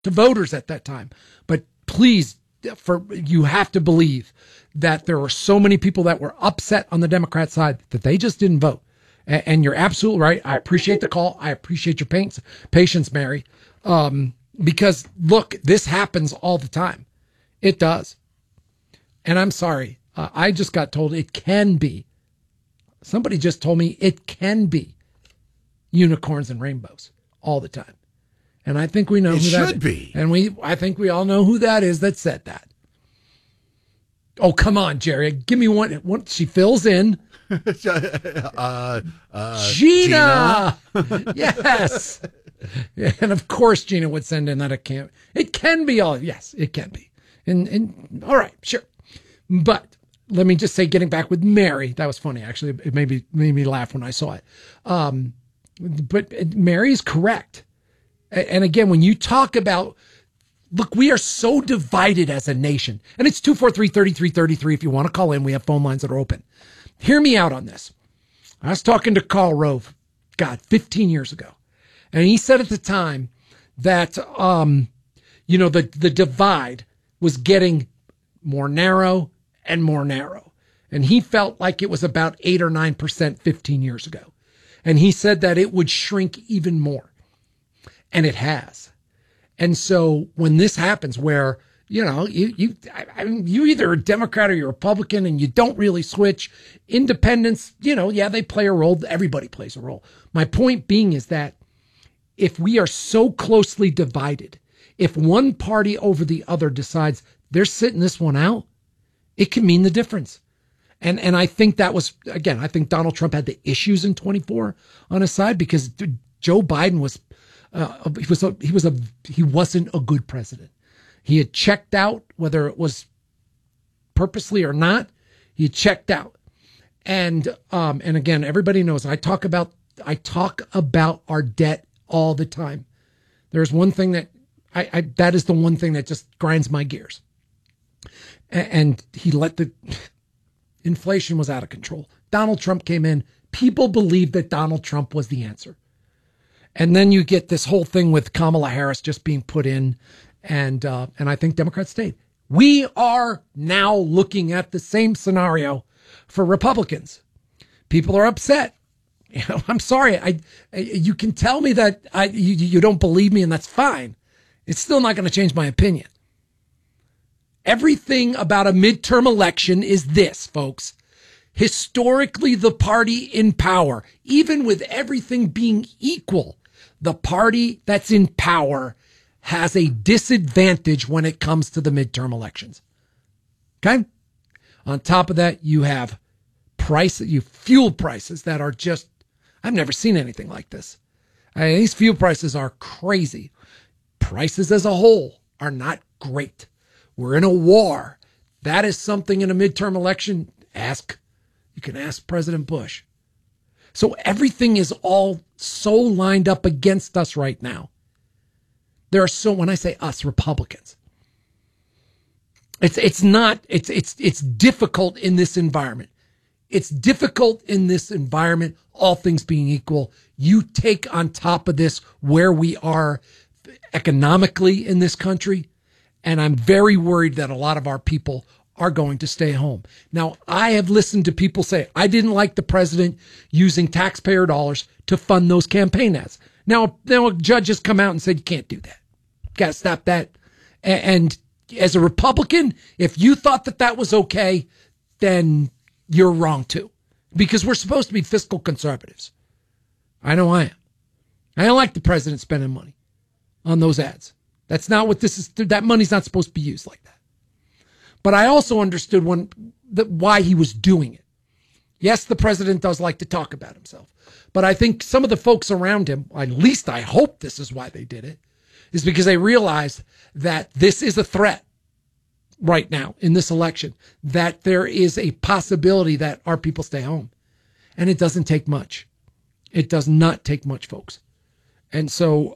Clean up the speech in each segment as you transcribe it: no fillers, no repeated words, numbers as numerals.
to voters at that time. But please, you have to believe that there were so many people that were upset on the Democrat side that they just didn't vote. And you're absolutely right. I appreciate the call. I appreciate your patience, Mary. Because look, this happens all the time. It does. And I'm sorry. I just got told it can be. Somebody just told me it can be unicorns and rainbows all the time. And I think we know who that is. It should be. And I think we all know who that is that said that. Oh, come on, Jerry. Give me one. She fills in. Gina. Yes. And of course, Gina would send in that it can be all. Yes, it can be. And all right, sure. But let me just say, getting back with Mary, that was funny. Actually, it made me laugh when I saw it. But Mary's correct. And again, when you talk about, look, we are so divided as a nation. And it's 243-3333 if you want to call in. We have phone lines that are open. Hear me out on this. I was talking to Karl Rove, 15 years ago. And he said at the time that, the divide was getting more narrow and more narrow. And he felt like it was about 8 or 9% 15 years ago. And he said that it would shrink even more. And it has. And so when this happens where, you either a Democrat or you're a Republican and you don't really switch, independents, they play a role. Everybody plays a role. My point being is that if we are so closely divided, if one party over the other decides they're sitting this one out, it can mean the difference. And I think that was, again, I think Donald Trump had the issues in 24 on his side because Joe Biden he wasn't a good president. He had checked out, whether it was purposely or not, he had checked out. And again, everybody knows I talk about our debt all the time. There's one thing that that is the one thing that just grinds my gears. And he let inflation was out of control. Donald Trump came in. People believed that Donald Trump was the answer. And then you get this whole thing with Kamala Harris just being put in. And I think Democrats stayed. We are now looking at the same scenario for Republicans. People are upset. I'm sorry. You can tell me that you don't believe me, and that's fine. It's still not going to change my opinion. Everything about a midterm election is this, folks. Historically, the party in power, even with everything being equal, the party that's in power has a disadvantage when it comes to the midterm elections. Okay? On top of that, you have fuel prices that are just, I've never seen anything like this. These fuel prices are crazy. Prices as a whole are not great. We're in a war. That is something in a midterm election. You can ask President Bush. So everything is all so lined up against us right now. When I say us, Republicans, it's difficult in this environment. It's difficult in this environment, all things being equal. You take on top of this where we are economically in this country, and I'm very worried that a lot of our people are going to stay home. Now, I have listened to people say, I didn't like the president using taxpayer dollars to fund those campaign ads. Now a judge has come out and said, you can't do that. Got to stop that. And as a Republican, if you thought that was okay, then you're wrong too. Because we're supposed to be fiscal conservatives. I know I am. I don't like the president spending money on those ads. That's not what this is. That money's not supposed to be used like that. But I also understood why he was doing it. Yes, the president does like to talk about himself. But I think some of the folks around him, at least I hope this is why they did it, is because they realized that this is a threat right now in this election, that there is a possibility that our people stay home. And it doesn't take much. It does not take much, folks. And so,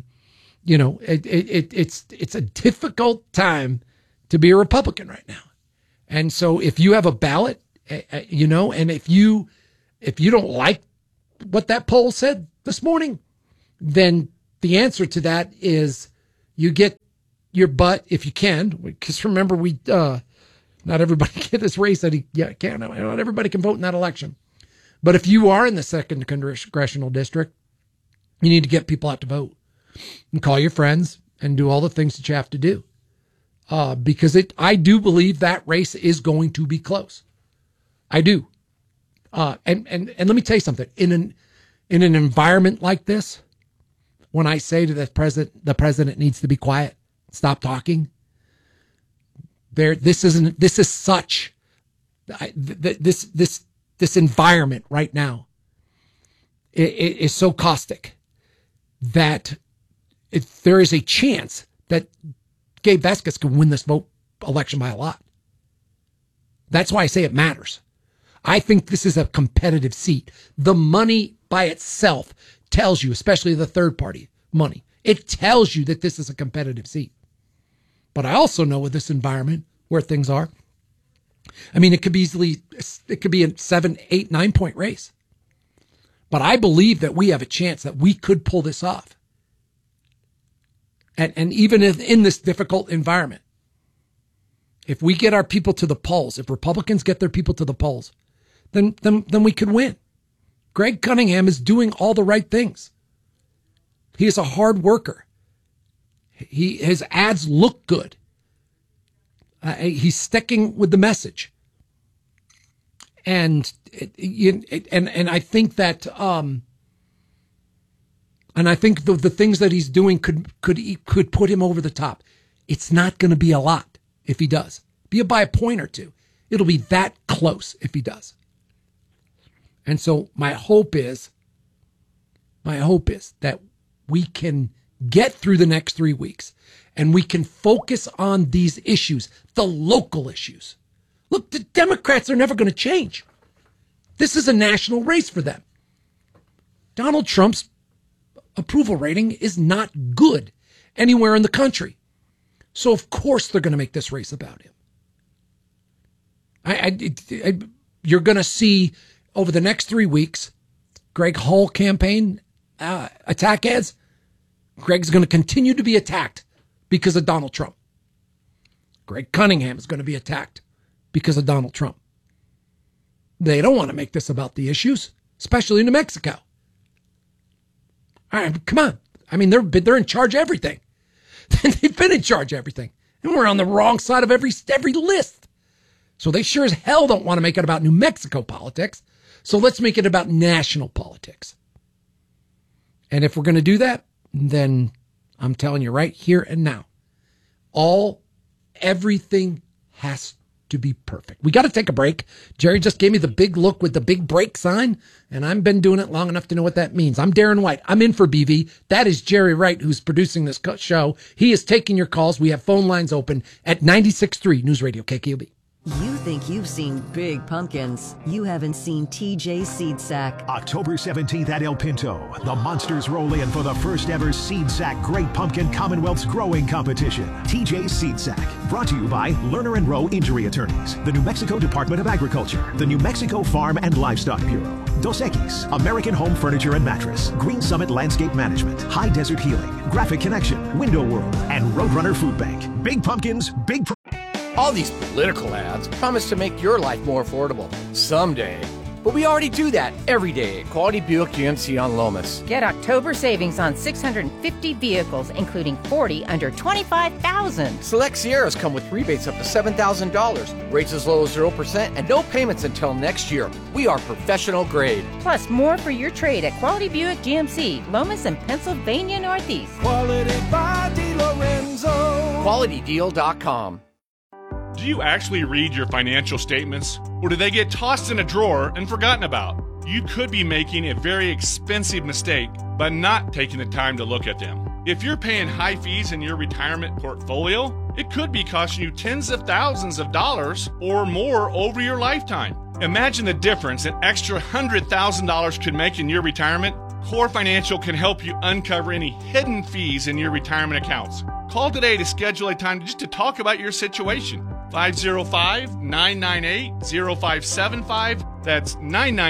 it's a difficult time to be a Republican right now. And so if you have a ballot, and if you don't like what that poll said this morning, then the answer to that is You get your butt, if you can, because remember, not everybody get this race that not everybody can vote in that election. But if you are in the 2nd congressional district, you need to get people out to vote and call your friends and do all the things that you have to do. Because I do believe that race is going to be close. I do. And let me tell you something. In an environment like this, when I say to the president needs to be quiet, stop talking. This environment right now is so caustic that there is a chance that Gabe Vasquez can win this election by a lot. That's why I say it matters. I think this is a competitive seat. The money by itself tells you, especially the third party money, it tells you that this is a competitive seat. But I also know with this environment where things are, I mean, it could be a 7, 8, 9 point race. But I believe that we have a chance that we could pull this off. And even in this difficult environment, if we get our people to the polls, if Republicans get their people to the polls, then we could win. Greg Cunningham is doing all the right things. He is a hard worker. His ads look good. He's sticking with the message. And I think that and I think the things that he's doing could put him over the top. It's not going to be a lot if he does. Be it by a point or two. It'll be that close if he does. And so my hope is that we can get through the next 3 weeks and we can focus on these issues, the local issues. Look, the Democrats are never going to change. This is a national race for them. Donald Trump's approval rating is not good anywhere in the country. So of course they're going to make this race about him. You're going to see over the next 3 weeks, Greg Hall campaign attack ads. Greg's going to continue to be attacked because of Donald Trump. Greg Cunningham is going to be attacked because of Donald Trump. They don't want to make this about the issues, especially in New Mexico. All right, come on. I mean, they're in charge of everything. They've been in charge of everything. And we're on the wrong side of every list. So they sure as hell don't want to make it about New Mexico politics. So let's make it about national politics. And if we're going to do that, then I'm telling you right here and now, everything has to be perfect. We got to take a break. Jerry just gave me the big look with the big break sign, and I've been doing it long enough to know what that means. I'm Darren White. I'm in for BV. That is Jerry Wright, who's producing this show. He is taking your calls. We have phone lines open at 96.3 News Radio KKOB. You think you've seen big pumpkins. You haven't seen TJ Seed Sack. October 17th at El Pinto, the Monsters roll in for the first ever Seed Sack Great Pumpkin Commonwealth's Growing Competition. TJ Seed Sack, brought to you by Lerner & Rowe Injury Attorneys, the New Mexico Department of Agriculture, the New Mexico Farm and Livestock Bureau, Dos Equis, American Home Furniture and Mattress, Green Summit Landscape Management, High Desert Healing, Graphic Connection, Window World, and Roadrunner Food Bank. Big pumpkins, big... All these political ads promise to make your life more affordable someday. But we already do that every day at Quality Buick GMC on Lomas. Get October savings on 650 vehicles, including 40 under $25,000. Select Sierras come with rebates up to $7,000, rates as low as 0%, and no payments until next year. We are professional grade. Plus, more for your trade at Quality Buick GMC, Lomas and Pennsylvania Northeast. Quality by DiLorenzo. QualityDeal.com. Do you actually read your financial statements, or do they get tossed in a drawer and forgotten about? You could be making a very expensive mistake by not taking the time to look at them. If you're paying high fees in your retirement portfolio, it could be costing you tens of thousands of dollars or more over your lifetime. Imagine the difference an extra $100,000 could make in your retirement. Core Financial can help you uncover any hidden fees in your retirement accounts. Call today to schedule a time just to talk about your situation. 505-998-0575. That's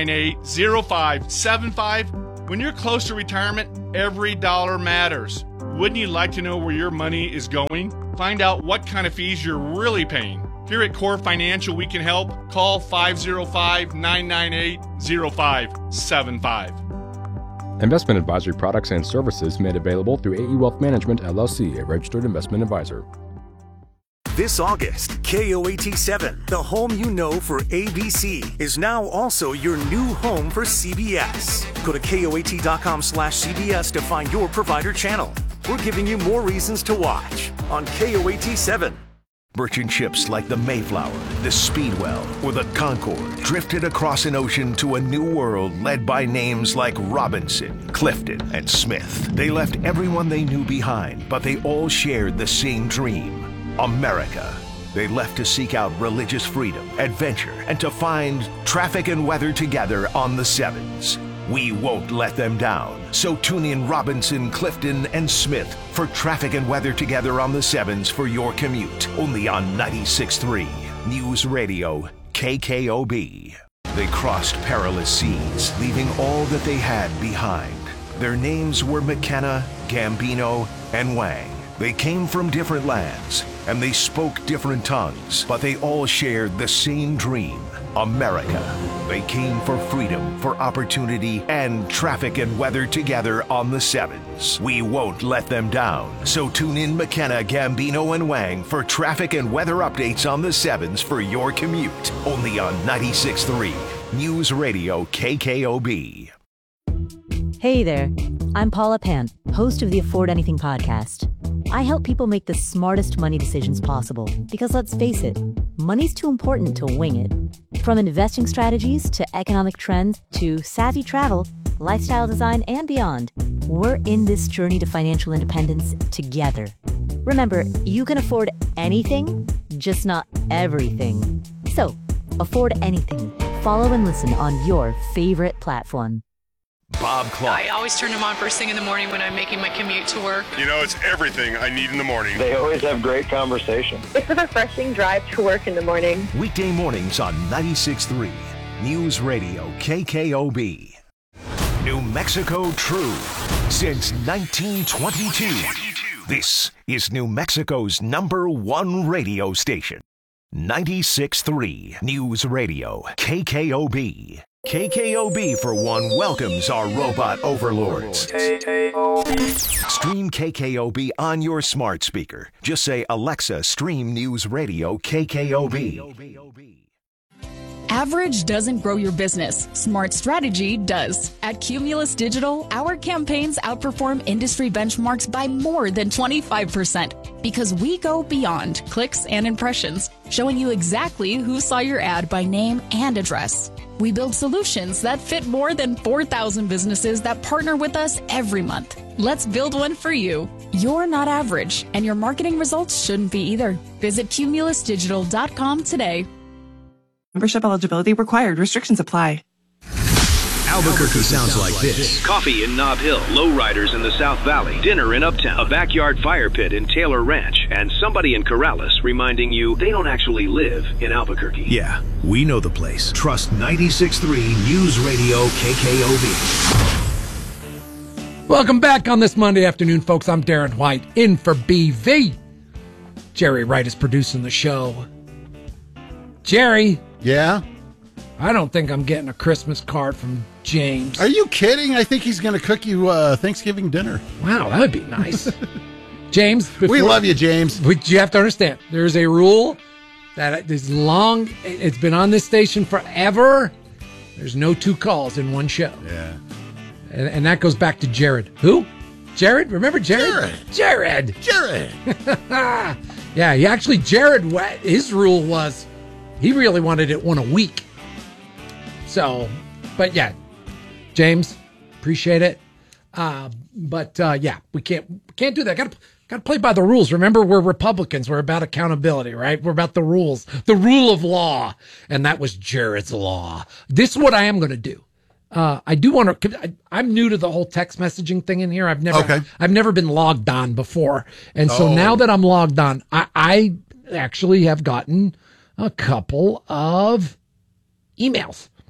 998-0575. When you're close to retirement, every dollar matters. Wouldn't you like to know where your money is going? Find out what kind of fees you're really paying. Here at Core Financial, we can help. Call 505-998-0575. Investment advisory products and services made available through AE Wealth Management, LLC, a registered investment advisor. This August, KOAT7, the home you know for ABC, is now also your new home for CBS. Go to KOAT.com/CBS to find your provider channel. We're giving you more reasons to watch on KOAT7. Merchant ships like the Mayflower, the Speedwell, or the Concorde drifted across an ocean to a new world led by names like Robinson, Clifton, and Smith. They left everyone they knew behind, but they all shared the same dream. America. They left to seek out religious freedom, adventure, and to find traffic and weather together on the Sevens. We won't let them down. So tune in Robinson, Clifton, and Smith for traffic and weather together on the Sevens for your commute. Only on 96.3 News Radio KKOB. They crossed perilous seas, leaving all that they had behind. Their names were McKenna, Gambino, and Wang. They came from different lands, and they spoke different tongues, but they all shared the same dream, America. They came for freedom, for opportunity, and traffic and weather together on the Sevens. We won't let them down. So tune in McKenna, Gambino, and Wang for traffic and weather updates on the Sevens for your commute. Only on 96.3 News Radio KKOB. Hey there, I'm Paula Pant, host of the Afford Anything podcast. I help people make the smartest money decisions possible because, let's face it, money's too important to wing it. From investing strategies to economic trends to savvy travel, lifestyle design, and beyond, we're in this journey to financial independence together. Remember, you can afford anything, just not everything. So, afford anything. Follow and listen on your favorite platform. Bob Clark. I always turn them on first thing in the morning when I'm making my commute to work. You know, it's everything I need in the morning. They always have great conversation. It's a refreshing drive to work in the morning. Weekday mornings on 96.3 News Radio KKOB. New Mexico True. Since 1922. This is New Mexico's #1 radio station. 96.3 News Radio KKOB. KKOB, for one, welcomes our robot overlords. Stream KKOB on your smart speaker. Just say, Alexa, stream News Radio KKOB. Average doesn't grow your business. Smart strategy does. At Cumulus Digital, our campaigns outperform industry benchmarks by more than 25% because we go beyond clicks and impressions, showing you exactly who saw your ad by name and address. We build solutions that fit more than 4,000 businesses that partner with us every month. Let's build one for you. You're not average, and your marketing results shouldn't be either. Visit cumulusdigital.com today. Membership eligibility required. Restrictions apply. Albuquerque sounds like this. Coffee in Nob Hill, lowriders in the South Valley, dinner in Uptown, a backyard fire pit in Taylor Ranch, and somebody in Corrales reminding you they don't actually live in Albuquerque. Yeah, we know the place. Trust 96.3 News Radio KKOB. Welcome back on this Monday afternoon, folks. I'm Darren White, in for BV. Jerry Wright is producing the show. Jerry. Yeah? I don't think I'm getting a Christmas card from James. Are you kidding? I think he's going to cook you Thanksgiving dinner. Wow, that would be nice. James. We love you, James. But you have to understand, there's a rule that is long. It's been on this station forever. There's no two calls in one show. Yeah. And that goes back to Jared. Who? Jared? Remember Jared? Jared. Yeah, he actually, Jared, his rule was he really wanted it one a week. So, but yeah, James, appreciate it. But yeah, we can't do that. Got to play by the rules. Remember, we're Republicans. We're about accountability, right? We're about the rules, the rule of law. And that was Jared's law. This is what I am going to do. I do want to, I'm new to the whole text messaging thing in here. I've never been logged on before. And so now that I'm logged on, I actually have gotten a couple of emails.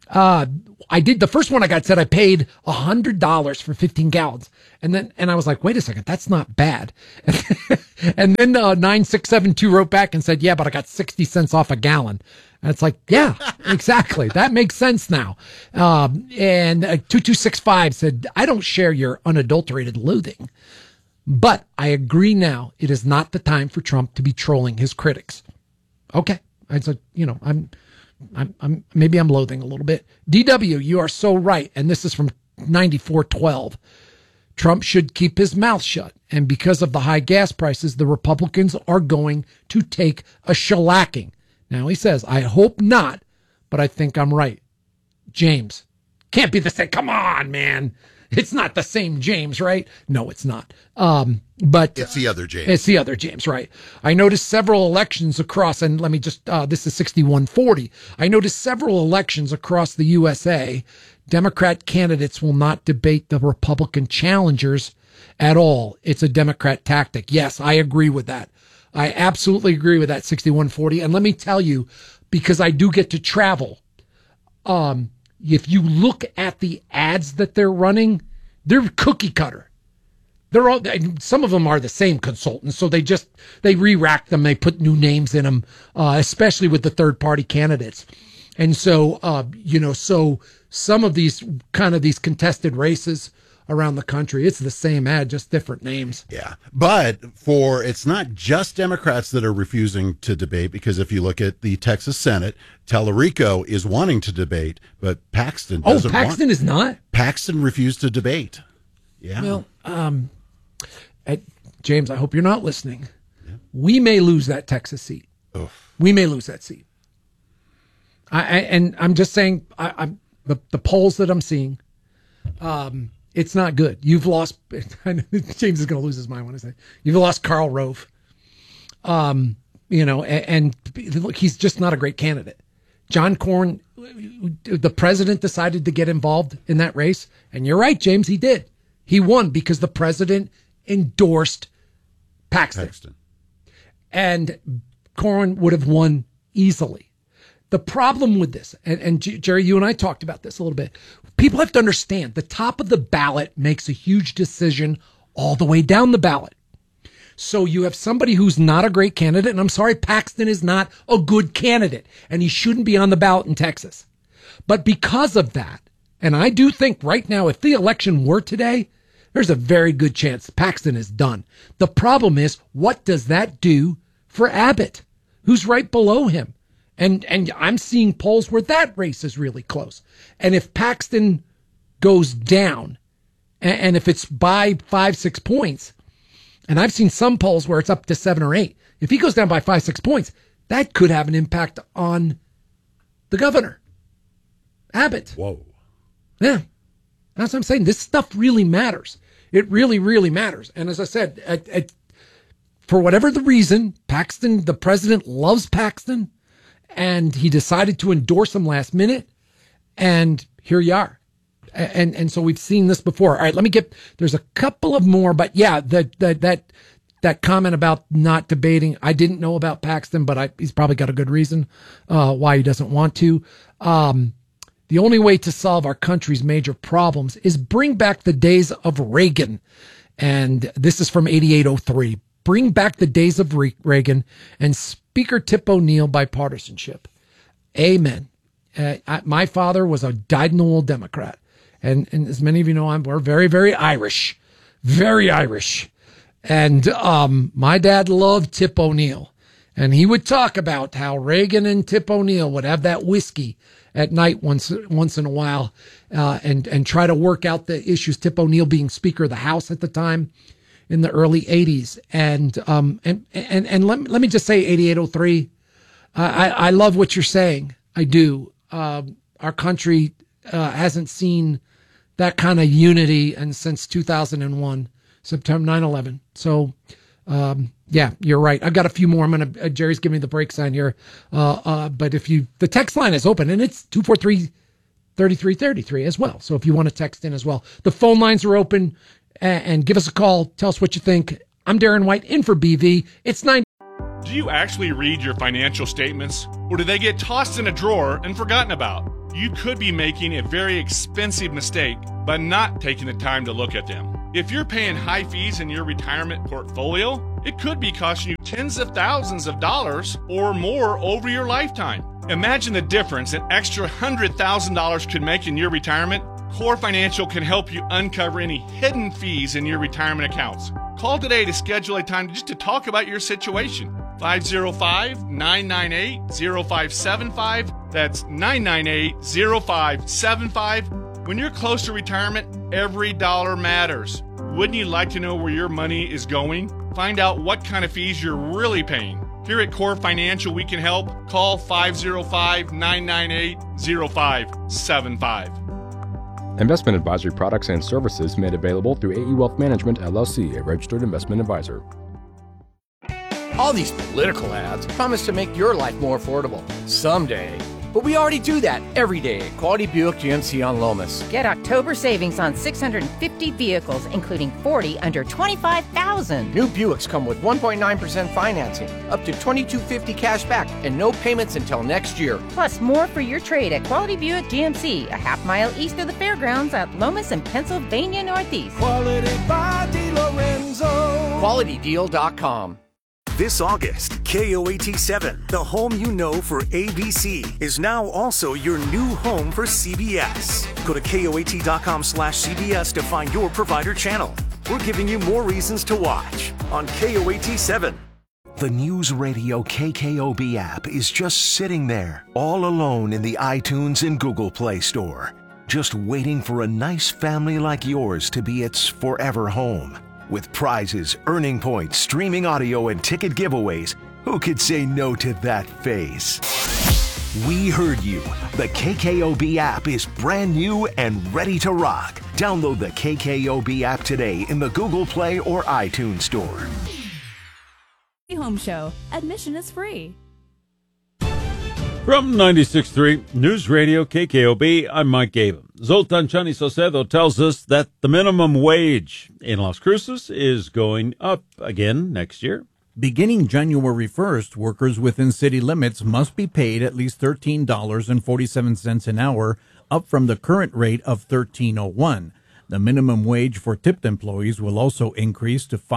I did the first one I got said I paid $100 for 15 gallons. And I was like, wait a second, that's not bad. And then 9672 wrote back and said, yeah, but I got 60 cents off a gallon. And it's like, yeah, exactly. That makes sense now. And 2265 said, I don't share your unadulterated loathing, but I agree now it is not the time for Trump to be trolling his critics. Okay. I said, I'm maybe I'm loathing a little bit. DW, you are so right. And this is from 9412. Trump should keep his mouth shut. And because of the high gas prices, the Republicans are going to take a shellacking. Now he says, I hope not, but I think I'm right. James, can't be the same. Come on, man. It's not the same James, right? No, it's not. But it's the other James. It's the other James, right? I noticed several elections across, and let me just, this is 6140. I noticed several elections across the USA. Democrat candidates will not debate the Republican challengers at all. It's a Democrat tactic. Yes, I agree with that. I absolutely agree with that, 6140. And let me tell you, because I do get to travel, if you look at the ads that they're running, they're cookie cutter. They're all, some of them are the same consultants. So they re-rack them. They put new names in them, especially with the third party candidates. And so, so some of these contested races around the country, it's the same ad, just different names. Yeah. But it's not just Democrats that are refusing to debate, because if you look at the Texas Senate, Tellerico is wanting to debate, but Paxton doesn't want. Oh, Paxton is not? Paxton refused to debate. Yeah. Well, James, I hope you're not listening. Yeah. We may lose that Texas seat. Oof. We may lose that seat. I'm just saying, the polls that I'm seeing, it's not good. You've lost. James is going to lose his mind when I say you've lost Karl Rove. And look, he's just not a great candidate. John Cornyn, the president decided to get involved in that race, and you're right, James. He did. He won because the president endorsed Paxton. And Cornyn would have won easily. The problem with this, and Jerry, you and I talked about this a little bit. People have to understand the top of the ballot makes a huge decision all the way down the ballot. So you have somebody who's not a great candidate, and I'm sorry, Paxton is not a good candidate, and he shouldn't be on the ballot in Texas. But because of that, and I do think right now, if the election were today, there's a very good chance Paxton is done. The problem is, what does that do for Abbott, who's right below him? And I'm seeing polls where that race is really close. And if Paxton goes down, and if it's by 5-6 points, and I've seen some polls where it's up to 7 or 8, if he goes down by 5-6 points, that could have an impact on the governor, Abbott. Whoa. Yeah. That's what I'm saying. This stuff really matters. It really, really matters. And as I said, for whatever the reason, Paxton, the president loves Paxton, and he decided to endorse him last minute, and here you are. And so we've seen this before. All right, there's a couple of more, but yeah, that comment about not debating, I didn't know about Paxton, but he's probably got a good reason why he doesn't want to. The only way to solve our country's major problems is bring back the days of Reagan. And this is from 8803. Bring back the days of Reagan and Speaker Tip O'Neill bipartisanship. Amen. My father was a dyed-in-the-wool Democrat. And as many of you know, we're very, very Irish. Very Irish. And my dad loved Tip O'Neill. And he would talk about how Reagan and Tip O'Neill would have that whiskey at night once in a while and try to work out the issues. Tip O'Neill being Speaker of the House at the time in the early 80s. And let me just say, 8803, I love what you're saying. I do. Our country hasn't seen that kind of unity and since 2001, September 9/11. So, yeah, you're right. I've got a few more. Jerry's giving me the break sign here. But the text line is open, and it's 243-3333 as well. So if you want to text in as well, the phone lines are open, and give us a call. Tell us what you think. I'm Darren White in for BV. It's 9. Do you actually read your financial statements, or do they get tossed in a drawer and forgotten about? you could be making a very expensive mistake by not taking the time to look at them. If you're paying high fees in your retirement portfolio, it could be costing you tens of thousands of dollars or more over your lifetime. Imagine the difference an extra $100,000 could make in your retirement. Core Financial can help you uncover any hidden fees in your retirement accounts. Call today to schedule a time just to talk about your situation. 505-998-0575. That's 998-0575. When you're close to retirement, every dollar matters. Wouldn't you like to know where your money is going? Find out what kind of fees you're really paying. Here at Core Financial, we can help. Call 505-998-0575. Investment advisory products and services made available through AE Wealth Management, LLC, a registered investment advisor. All these political ads promise to make your life more affordable. Someday. But we already do that every day at Quality Buick GMC on Lomas. Get October savings on 650 vehicles, including 40 under $25,000. New Buicks come with 1.9% financing, up to $2,250 cash back, and no payments until next year. Plus more for your trade at Quality Buick GMC, a half mile east of the fairgrounds at Lomas and Pennsylvania Northeast. Quality by DiLorenzo. QualityDeal.com. This August, KOAT7, the home you know for ABC, is now also your new home for CBS. Go to KOAT.com/CBS to find your provider channel. We're giving you more reasons to watch on KOAT7. The News Radio KKOB app is just sitting there, all alone in the iTunes and Google Play Store, just waiting for a nice family like yours to be its forever home. With prizes, earning points, streaming audio, and ticket giveaways, who could say no to that face? We heard you. The KKOB app is brand new and ready to rock. Download the KKOB app today in the Google Play or iTunes Store. Home Show. Admission is free. From 96.3 News Radio KKOB, I'm Mike Gabin. Zoltan Chani Saucedo tells us that the minimum wage in Las Cruces is going up again next year. Beginning January 1st, workers within city limits must be paid at least $13.47 an hour, up from the current rate of $13.01. The minimum wage for tipped employees will also increase to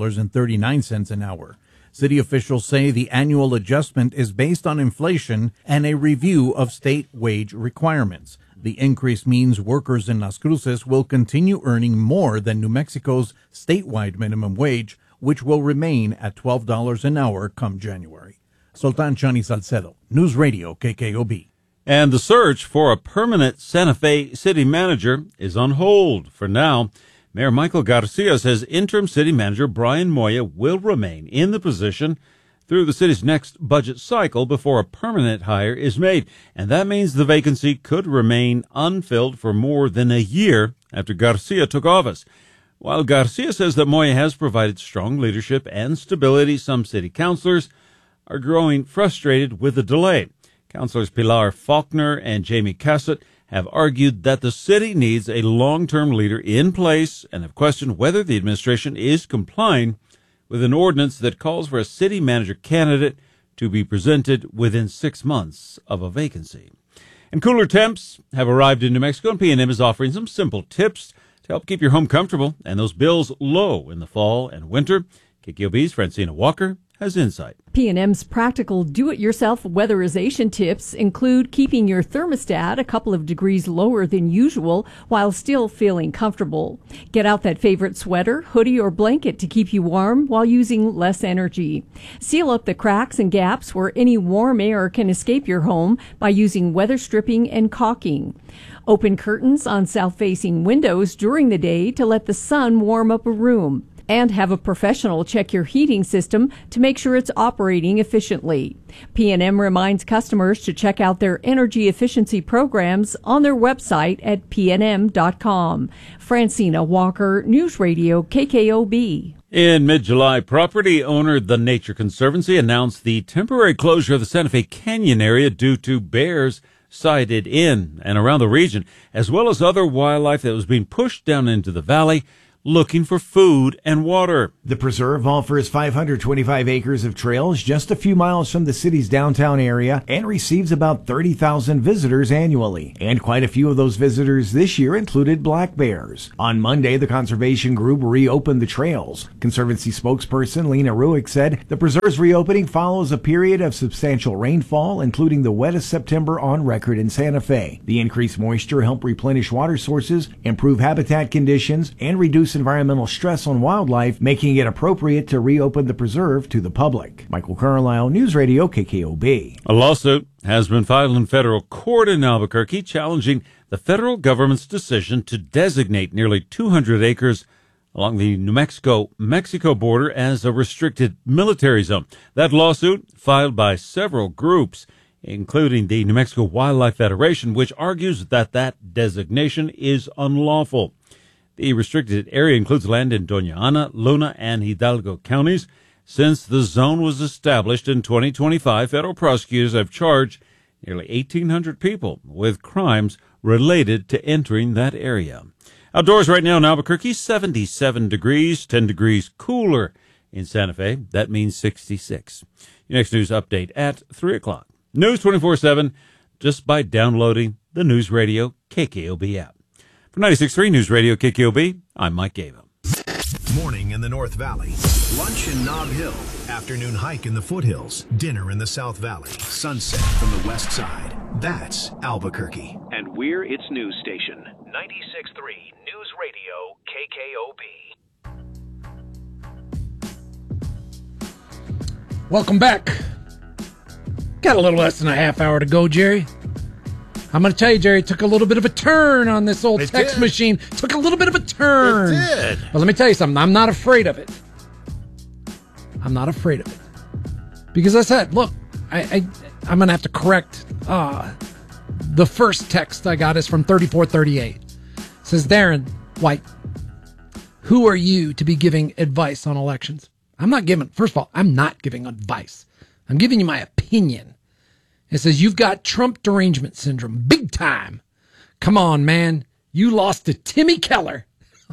$5.39 an hour. City officials say the annual adjustment is based on inflation and a review of state wage requirements. The increase means workers in Las Cruces will continue earning more than New Mexico's statewide minimum wage, which will remain at $12 an hour come January. Sultan Chani Salcedo, News Radio KKOB. And the search for a permanent Santa Fe city manager is on hold for now. Mayor Michael Garcia says interim city manager Brian Moya will remain in the position through the city's next budget cycle before a permanent hire is made. And that means the vacancy could remain unfilled for more than a year after Garcia took office. While Garcia says that Moya has provided strong leadership and stability, some city councilors are growing frustrated with the delay. Councilors Pilar Faulkner and Jamie Cassett have argued that the city needs a long-term leader in place and have questioned whether the administration is complying with an ordinance that calls for a city manager candidate to be presented within 6 months of a vacancy. And cooler temps have arrived in New Mexico, and P&M is offering some simple tips to help keep your home comfortable and those bills low in the fall and winter. KKOB's Francina Walker has insight. P&M's practical do-it-yourself weatherization tips include keeping your thermostat a couple of degrees lower than usual while still feeling comfortable. Get out that favorite sweater, hoodie, or blanket to keep you warm while using less energy. Seal up the cracks and gaps where any warm air can escape your home by using weather stripping and caulking. Open curtains on south-facing windows during the day to let the sun warm up a room. And have a professional check your heating system to make sure it's operating efficiently. P&M reminds customers to check out their energy efficiency programs on their website at pnm.com. Francina Walker, News Radio KKOB. In mid-July, property owner The Nature Conservancy announced the temporary closure of the Santa Fe Canyon area due to bears sighted in and around the region, as well as other wildlife that was being pushed down into the valley. looking for food and water. The preserve offers 525 acres of trails just a few miles from the city's downtown area and receives about 30,000 visitors annually. And quite a few of those visitors this year included black bears. On Monday, the conservation group reopened the trails. Conservancy spokesperson Lena Ruick said the preserve's reopening follows a period of substantial rainfall, including the wettest September on record in Santa Fe. The increased moisture helped replenish water sources, improve habitat conditions, and reduce environmental stress on wildlife, making it appropriate to reopen the preserve to the public. Michael Carlisle, News Radio KKOB. A lawsuit has been filed in federal court in Albuquerque challenging the federal government's decision to designate nearly 200 acres along the New Mexico border as a restricted military zone. That lawsuit, filed by several groups, including the New Mexico Wildlife Federation, which argues that that designation is unlawful. The restricted area includes land in Doña Ana, Luna, and Hidalgo counties. Since the zone was established in 2025, federal prosecutors have charged nearly 1,800 people with crimes related to entering that area. Outdoors right now in Albuquerque, 77 degrees, 10 degrees cooler in Santa Fe. That means 66. Your next news update at 3 o'clock. News 24/7 just by downloading the News Radio KKOB app. For 96.3 News Radio KKOB, I'm Mike Gava. Morning in the North Valley. Lunch in Nob Hill. Afternoon hike in the foothills. Dinner in the South Valley. Sunset from the west side. That's Albuquerque. And we're its news station. 96.3 News Radio KKOB. Welcome back. Got a little less than a half hour to go, Jerry. I'm going to tell you, Jerry, it took a little bit of a turn on this old text machine. Took a little bit of a turn. It did. But let me tell you something. I'm not afraid of it. I'm not afraid of it. Because I said, look, I'm going to have to correct. The first text I got is from 3438. It says, Darren White, who are you to be giving advice on elections? First of all, I'm not giving advice. I'm giving you my opinion. It says, you've got Trump derangement syndrome, big time. Come on, man. You lost to Timmy Keller.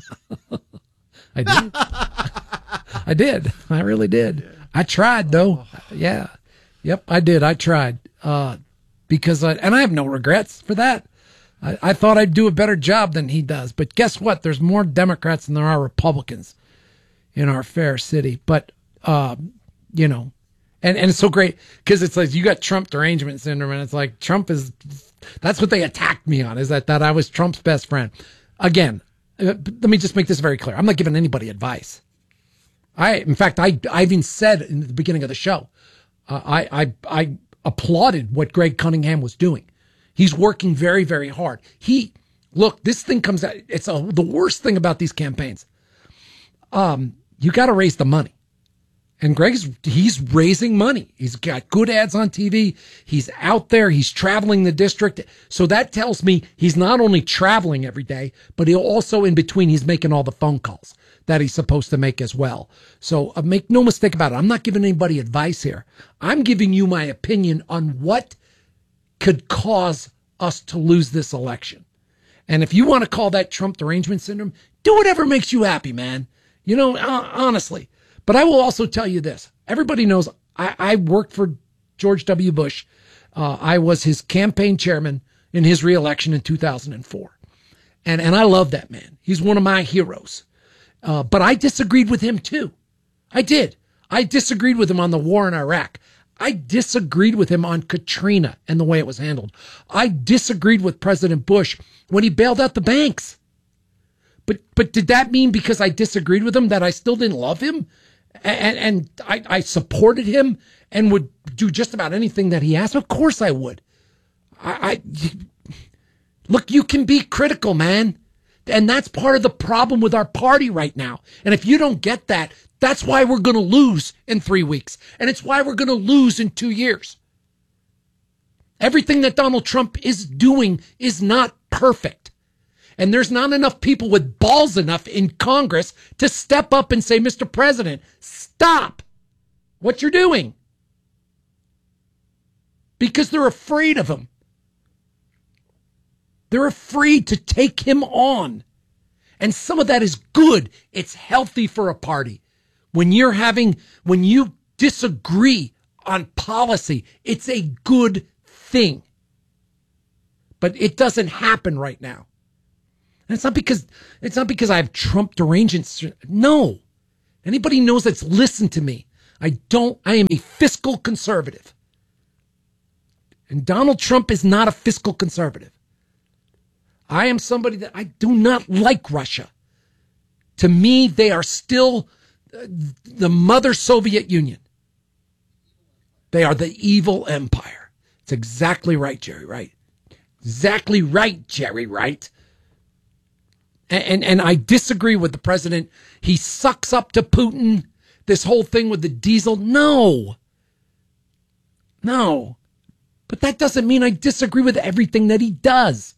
I did. I did. I really did. I tried, though. Yeah. Yep, I did. I tried. Because I have no regrets for that. I thought I'd do a better job than he does. But guess what? There's more Democrats than there are Republicans in our fair city. But, you know, and it's so great because it's like you got Trump derangement syndrome, and it's like that's what they attacked me on, is that I was Trump's best friend. Again, let me just make this very clear. I'm not giving anybody advice. In fact, I even said in the beginning of the show, I applauded what Greg Cunningham was doing. He's working very, very hard. Look, this thing comes out. It's the worst thing about these campaigns. You got to raise the money. And he's raising money. He's got good ads on TV. He's out there. He's traveling the district. So that tells me he's not only traveling every day, but he'll also in between, he's making all the phone calls that he's supposed to make as well. So make no mistake about it. I'm not giving anybody advice here. I'm giving you my opinion on what could cause us to lose this election. And if you want to call that Trump derangement syndrome, do whatever makes you happy, man. You know, honestly. But I will also tell you this. Everybody knows I worked for George W. Bush. I was his campaign chairman in his reelection in 2004. And I love that man. He's one of my heroes. But I disagreed with him too. I did. I disagreed with him on the war in Iraq. I disagreed with him on Katrina and the way it was handled. I disagreed with President Bush when he bailed out the banks. But did that mean because I disagreed with him that I still didn't love him? And I supported him and would do just about anything that he asked? Of course I would. Look, you can be critical, man. And that's part of the problem with our party right now. And if you don't get that, that's why we're going to lose in 3 weeks. And it's why we're going to lose in 2 years. Everything that Donald Trump is doing is not perfect. And there's not enough people with balls enough in Congress to step up and say, Mr. President, stop what you're doing. Because they're afraid of him. They're afraid to take him on. And some of that is good. It's healthy for a party. When you disagree on policy, it's a good thing. But it doesn't happen right now. And it's not because I have Trump derangement. No. Anybody knows that's listened to me. I am a fiscal conservative. And Donald Trump is not a fiscal conservative. I am somebody that I do not like Russia. To me, they are still the mother Soviet Union. They are the evil empire. It's exactly right, Jerry Wright. Exactly right, Jerry Wright. And I disagree with the president. He sucks up to Putin. This whole thing with the diesel. No. But that doesn't mean I disagree with everything that he does.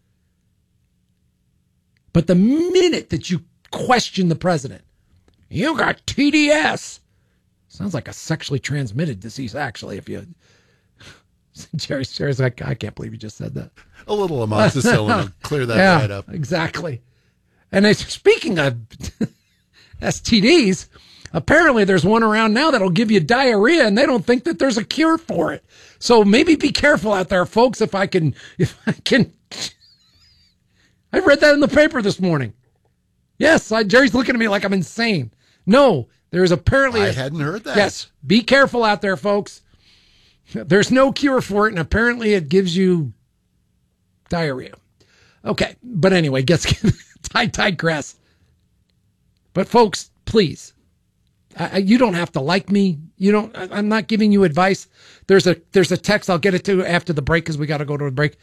But the minute that you question the president, you got TDS. Sounds like a sexually transmitted disease, actually, if you... Jerry's like, I can't believe you just said that. A little amoxicillin will clear that right up. Exactly. And speaking of STDs, apparently there's one around now that'll give you diarrhea, and they don't think that there's a cure for it. So maybe be careful out there, folks. If I can, I read that in the paper this morning. Yes, Jerry's looking at me like I'm insane. No, there's apparently... I hadn't heard that. Yes, be careful out there, folks. There's no cure for it, and apparently it gives you diarrhea. Okay, but anyway, I digress. But folks, please, you don't have to like me. I'm not giving you advice. There's a text. I'll get it to after the break because we got to go to a break.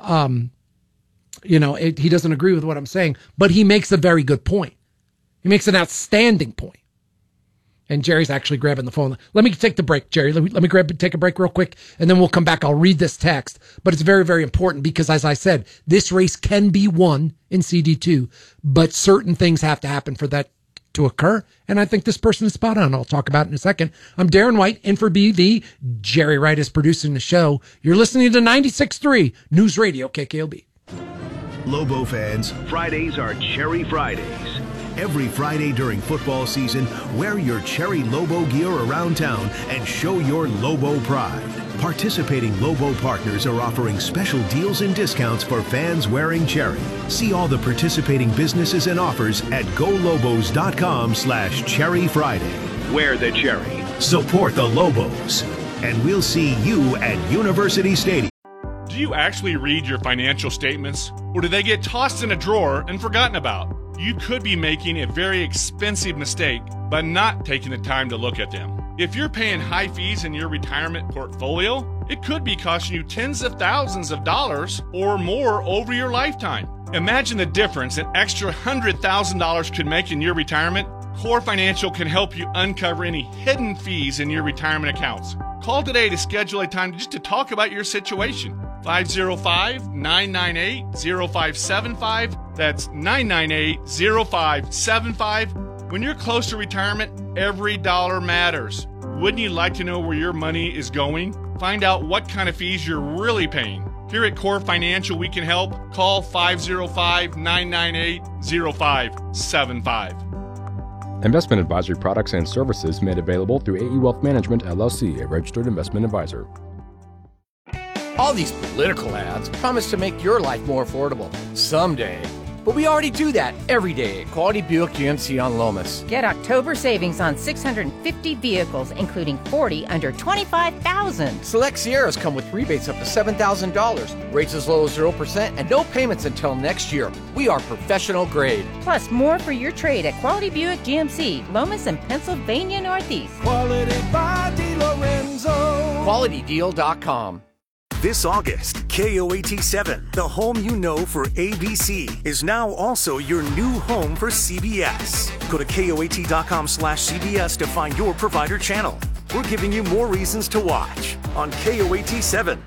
He doesn't agree with what I'm saying, but he makes a very good point. He makes an outstanding point. And Jerry's actually grabbing the phone. Let me take the break, Jerry. Let me take a break real quick, and then we'll come back. I'll read this text. But it's very, very important because, as I said, this race can be won in CD2, but certain things have to happen for that to occur. And I think this person is spot on. I'll talk about it in a second. I'm Darren White, in for BV. Jerry Wright is producing the show. You're listening to 96.3 News Radio KKOB. Lobo fans, Fridays are Cherry Fridays. Every Friday during football season, wear your Cherry Lobo gear around town and show your Lobo pride. Participating Lobo partners are offering special deals and discounts for fans wearing Cherry. See all the participating businesses and offers at golobos.com/Cherry Friday. Wear the Cherry. Support the Lobos. And we'll see you at University Stadium. Do you actually read your financial statements, or do they get tossed in a drawer and forgotten about? You could be making a very expensive mistake by not taking the time to look at them. If you're paying high fees in your retirement portfolio, it could be costing you tens of thousands of dollars or more over your lifetime. Imagine the difference an extra $100,000 could make in your retirement. Core Financial can help you uncover any hidden fees in your retirement accounts. Call today to schedule a time just to talk about your situation. 505-998-0575. That's 998-0575. When you're close to retirement, every dollar matters. Wouldn't you like to know where your money is going? Find out what kind of fees you're really paying. Here at Core Financial, we can help. Call 505-998-0575. Investment advisory products and services made available through AE Wealth Management, LLC, a registered investment advisor. All these political ads promise to make your life more affordable someday. But we already do that every day at Quality Buick GMC on Lomas. Get October savings on 650 vehicles, including 40 under $25,000. Select Sierras come with rebates up to $7,000, rates as low as 0%, and no payments until next year. We are professional grade. Plus more for your trade at Quality Buick GMC, Lomas and Pennsylvania Northeast. Quality by DiLorenzo. QualityDeal.com. This August, KOAT7, the home you know for ABC, is now also your new home for CBS. Go to KOAT.com/CBS to find your provider channel. We're giving you more reasons to watch on KOAT7.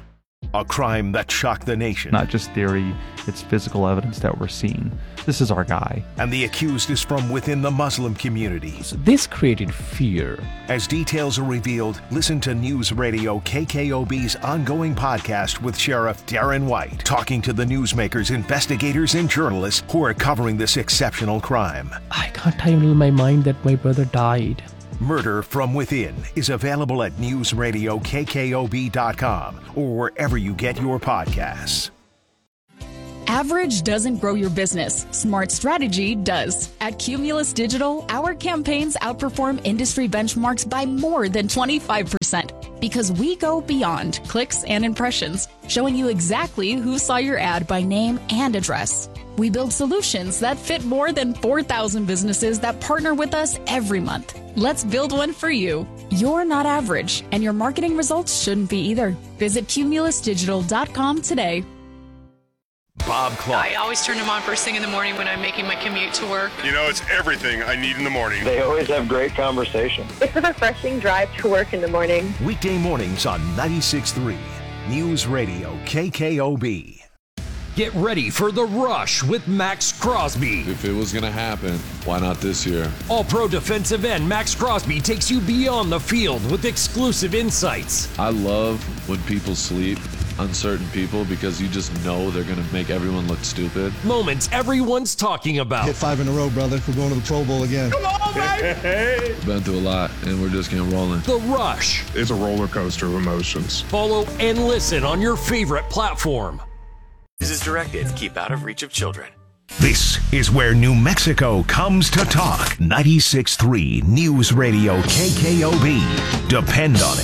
A crime that shocked the nation. Not just theory, it's physical evidence that we're seeing. This is our guy. And the accused is from within the Muslim community. This created fear. As details are revealed, listen to News Radio KKOB's ongoing podcast with Sheriff Darren White, talking to the newsmakers, investigators, and journalists who are covering this exceptional crime. I can't handle my mind that my brother died. Murder from Within is available at newsradiokkob.com or wherever you get your podcasts. Average doesn't grow your business. Smart strategy does. At Cumulus Digital, our campaigns outperform industry benchmarks by more than 25% because we go beyond clicks and impressions, showing you exactly who saw your ad by name and address. We build solutions that fit more than 4,000 businesses that partner with us every month. Let's build one for you. You're not average, and your marketing results shouldn't be either. Visit cumulusdigital.com today. Bob Clark. I always turn them on first thing in the morning when I'm making my commute to work. You know, it's everything I need in the morning. They always have great conversation. It's a refreshing drive to work in the morning. Weekday mornings on 96.3 News Radio KKOB. Get ready for The Rush with Max Crosby. If it was going to happen, why not this year? All-Pro defensive end Max Crosby takes you beyond the field with exclusive insights. I love when people sleep, uncertain people, because you just know they're going to make everyone look stupid. Moments everyone's talking about. Hit 5 in a row, brother. We're going to the Pro Bowl again. Come on, baby! Been through a lot, and we're just getting rolling. The Rush. It's a roller coaster of emotions. Follow and listen on your favorite platform. This is directed to keep out of reach of children. This is where New Mexico comes to talk. 96.3 News Radio KKOB. Depend on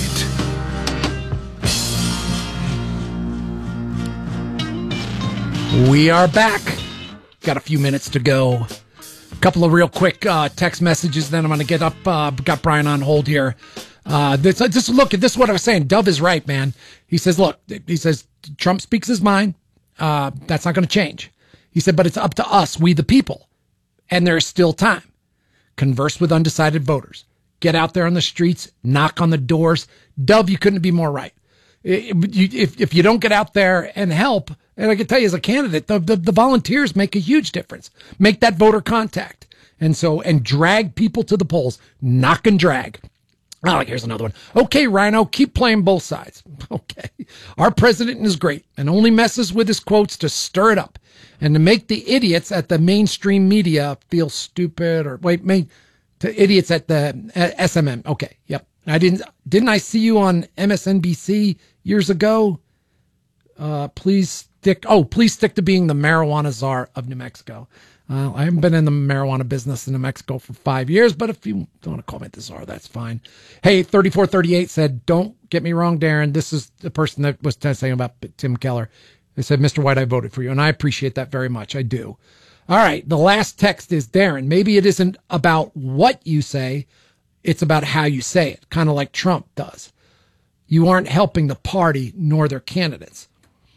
it. We are back. Got a few minutes to go. A couple of real quick text messages, then I'm going to get up. Got Brian on hold here. This is what I was saying. Dove is right, man. He says, Trump speaks his mind. That's not going to change. He said, but it's up to us, we the people. And there's still time. Converse with undecided voters. Get out there on the streets, knock on the doors. Dove, you couldn't be more right. If you don't get out there and help, and I can tell you as a candidate, the volunteers make a huge difference. Make that voter contact. And drag people to the polls. Knock and drag. Oh, here's another one. Okay, Rhino, keep playing both sides. Okay. Our president is great and only messes with his quotes to stir it up and to make the idiots at the mainstream media feel stupid to idiots at the SMM. Okay. Yep. Didn't I see you on MSNBC years ago? Please stick to being the marijuana czar of New Mexico. I haven't been in the marijuana business in New Mexico for 5 years, but if you don't want to call me the czar, that's fine. Hey, 3438 said, don't get me wrong, Darren. This is the person that was saying about Tim Keller. They said, Mr. White, I voted for you, and I appreciate that very much. I do. All right, the last text is, Darren, maybe it isn't about what you say, it's about how you say it, kind of like Trump does. You aren't helping the party nor their candidates.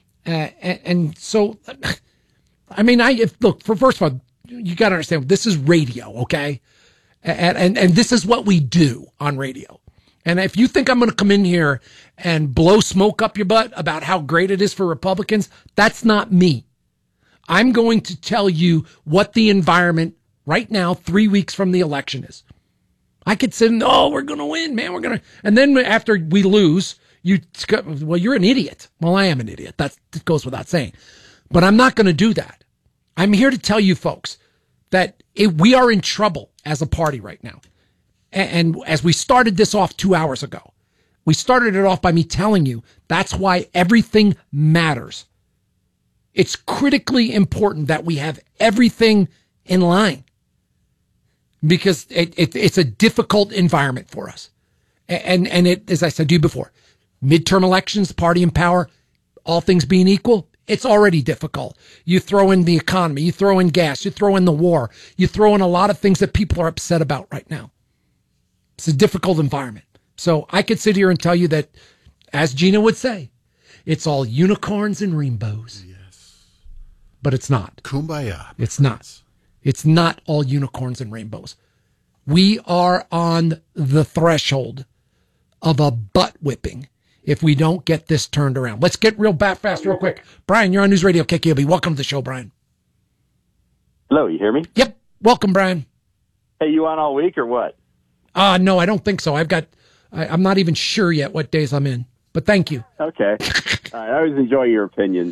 And so... I mean, first of all, you got to understand, this is radio, okay? And this is what we do on radio. And if you think I'm going to come in here and blow smoke up your butt about how great it is for Republicans, that's not me. I'm going to tell you what the environment right now, 3 weeks from the election is. I could say, we're going to win, man. And then after we lose, you're an idiot. Well, I am an idiot. That goes without saying. But I'm not going to do that. I'm here to tell you folks that we are in trouble as a party right now. And as we started this off 2 hours ago, we started it off by me telling you that's why everything matters. It's critically important that we have everything in line because it's a difficult environment for us. And it, as I said to you before, midterm elections, party in power, all things being equal, it's already difficult. You throw in the economy, you throw in gas, you throw in the war, you throw in a lot of things that people are upset about right now. It's a difficult environment. So I could sit here and tell you that, as Gina would say, it's all unicorns and rainbows. Yes. But it's not. Kumbaya. It's not. It's not all unicorns and rainbows. We are on the threshold of a butt whipping if we don't get this turned around. Let's get real fast, real quick. Brian, you're on News Radio KKOB. Welcome to the show, Brian. Hello, you hear me? Yep. Welcome, Brian. Hey, you on all week or what? No, I don't think so. I'm not even sure yet what days I'm in, but thank you. Okay. I always enjoy your opinions.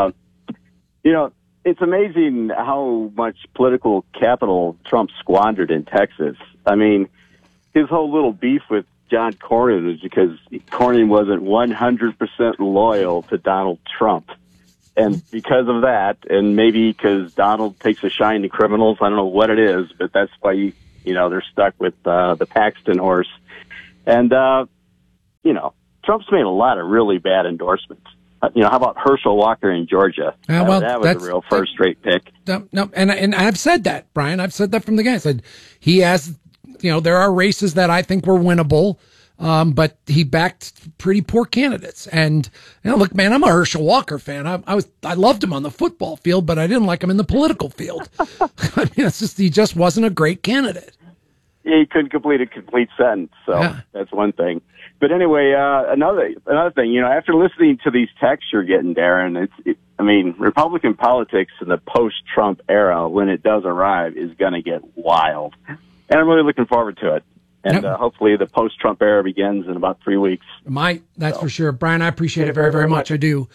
It's amazing how much political capital Trump squandered in Texas. I mean, his whole little beef with John Cornyn is because Cornyn wasn't 100% loyal to Donald Trump. And because of that, and maybe because Donald takes a shine to criminals, I don't know what it is, but that's why, they're stuck with the Paxton horse. And, Trump's made a lot of really bad endorsements. How about Herschel Walker in Georgia? That was a real first-rate pick. No, and I've said that, Brian. I've said that from the get. I said he has, there are races that I think were winnable, but he backed pretty poor candidates. And look, man, I'm a Herschel Walker fan. I loved him on the football field, but I didn't like him in the political field. I mean, he just wasn't a great candidate. Yeah, he couldn't complete a complete sentence, so that's one thing. But anyway, another thing, after listening to these texts you're getting, Darren, Republican politics in the post-Trump era, when it does arrive, is going to get wild. And I'm really looking forward to it. And hopefully the post-Trump era begins in about 3 weeks. That's for sure. Brian, I appreciate it very, very much. I do.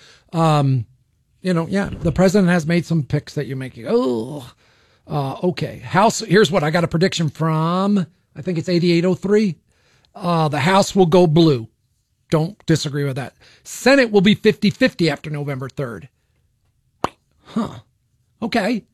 The president has made some picks that you're making. Okay. House, here's what I got a prediction from, I think it's 8803. The House will go blue. Don't disagree with that. Senate will be 50-50 after November 3rd. Huh. Okay.